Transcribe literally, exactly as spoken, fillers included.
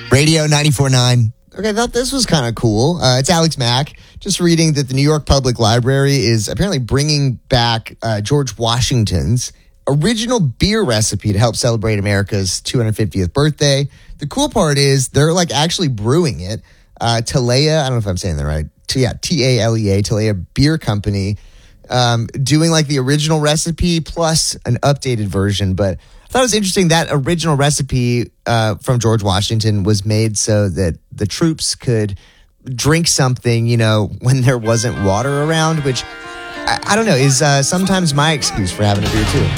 Radio ninety-four point nine. Okay, I thought this was kind of cool. Uh, it's Alex Mack. Just reading that the New York Public Library is apparently bringing back uh, George Washington's original beer recipe to help celebrate America's two hundred fiftieth birthday. The cool part is they're like actually brewing it. Uh, Talea, I don't know if I'm saying that right. T- yeah, T A L E A, Talea Beer Company, um, doing like the original recipe plus an updated version. But I thought it was interesting that original recipe uh, from George Washington was made so that the troops could drink something, you know, when there wasn't water around, which I, I don't know, is uh, sometimes my excuse for having a beer too.